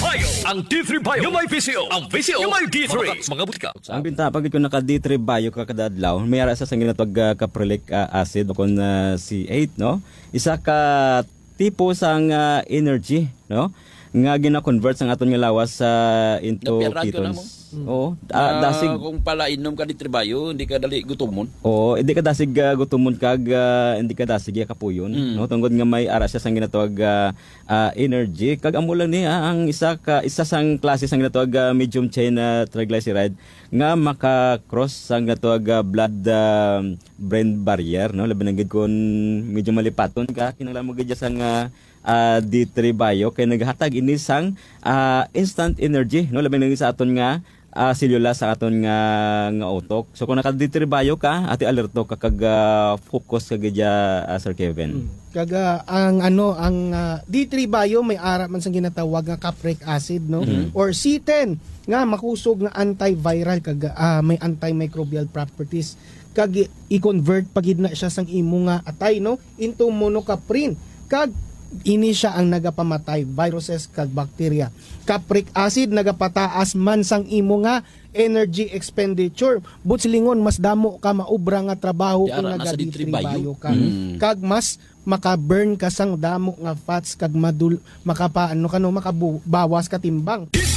Bio. Ang D3 Bio. Yung may PCO. Ang PCO. Yung may D3. Mga butika. Ang binta pag ko naka D3 Bio kakadadlaw, may ara sa sangin natog caprylic acid kon C8 no. Isa ka tipo sang energy no nga gina-convert sang aton nga lawas into ketones. Oo, dasig kung pala inom ka ni Tribayo, hindi ka dali gutomon. Oo, hindi ka dasig gutumon kag hindi ka dasig kapuyon no tungod nga may ara siya sang ginatawag energy kag amo lang ni ang isa sang klase sang ginatawag medium chain triglyceride nga maka-cross sang ginatawag blood brain barrier no labi nang kun medyo malipaton ka kinahanglan mo gid sang D3 Bio kay naghatag ini sang instant energy no labi nang sa aton nga selula sa aton nga utok. So kung naka D3 Bio ka, ati alerto ka kag focus kag Sir Kevin. Kaga ang D3 Bio may ara man sang ginatawag nga capric acid no or C10 nga makusog nga antiviral kag may antimicrobial properties kag i-convert pagid na siya sang imo nga atay no into monocaprin kag ini siya ang nagapamatay viruses kag bacteria. Capric acid nagapataas man sang imo nga energy expenditure. But silingon mas damo ka maubra nga trabaho kung naga D3 Bio ka. Kag mas maka-burn ka sang damo nga fats kag makabawas ka timbang.